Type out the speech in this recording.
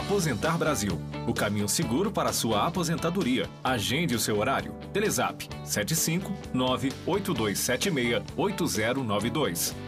Aposentar Brasil, o caminho seguro para a sua aposentadoria. Agende o seu horário. Telezap 75982768092.